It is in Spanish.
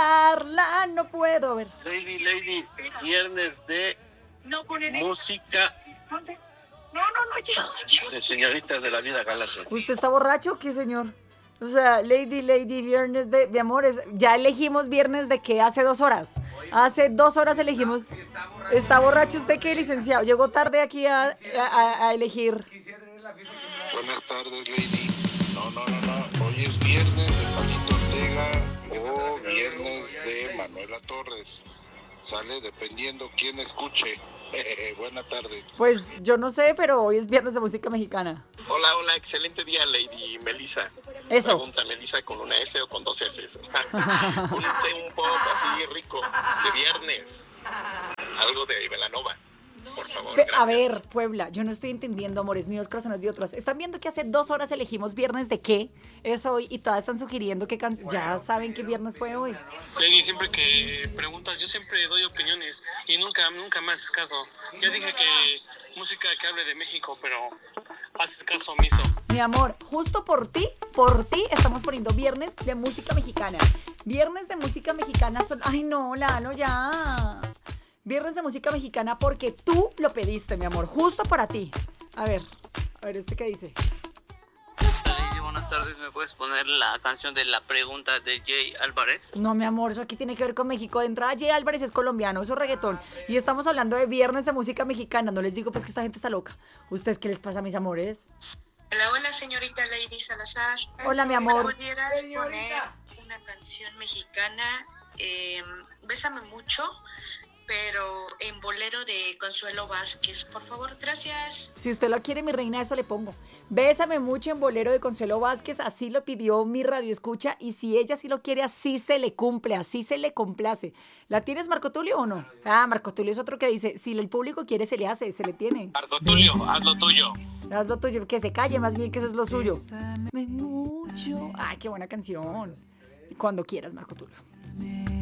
olvidarla, no puedo. A ver. Lady, viernes de música de señoritas de la vida galante. ¿Usted está borracho o qué, señor? O sea, Lady, viernes de... Mi amor, ya elegimos viernes de qué hace 2 horas. Hace 2 horas elegimos... ¿Está borracho usted qué, licenciado? Llegó tarde aquí a elegir. Buenas tardes, Lady. No. Hoy es viernes de Palito Ortega o viernes de Manuela Torres. Sale dependiendo quién escuche. Buena tarde. Pues yo no sé, pero hoy es viernes de música mexicana. Hola, excelente día, Lady Melissa. Eso. Pregunta, Melissa, ¿con una S o con 2 S? Un pop así rico, de viernes. Algo de Belanova, por favor, gracias. A ver, Puebla, yo no estoy entendiendo, amores míos, corazones de otras. ¿Están viendo que hace 2 horas elegimos viernes de qué es hoy y todas están sugiriendo que ya saben qué viernes fue hoy? Lady, siempre que preguntas, yo siempre doy opiniones y nunca me haces caso. Ya dije que música que hable de México, pero haces caso omiso. Mi amor, justo por ti, estamos poniendo viernes de música mexicana. Viernes de música mexicana son... Ay, no, Lalo, ya. Viernes de música mexicana porque tú lo pediste, mi amor, justo para ti. A ver, ¿este qué dice? Lady, buenas tardes, ¿me puedes poner la canción de La Pregunta de Jay Álvarez? No, mi amor, eso aquí tiene que ver con México. De entrada, Jay Álvarez es colombiano, eso es reggaetón. Y estamos hablando de viernes de música mexicana. No les digo pues que esta gente está loca. ¿Ustedes qué les pasa, mis amores? Hola, señorita Lady Salazar. Hola, mi amor. ¿Pudieras poner una canción mexicana, Bésame Mucho, pero en bolero de Consuelo Vázquez, por favor? Gracias. Si usted lo quiere, mi reina, eso le pongo. Bésame mucho en bolero de Consuelo Vázquez, así lo pidió mi radioescucha, y si ella sí lo quiere, así se le cumple, así se le complace. ¿La tienes, Marco Tulio, o no? Ah, Marco Tulio es otro que dice, si el público quiere, se le hace, se le tiene. Marco Tulio, haz lo tuyo. Haz lo tuyo, que se calle más bien, que eso es lo suyo. Bésame mucho. Ay, qué buena canción. Cuando quieras, Marco Tulio.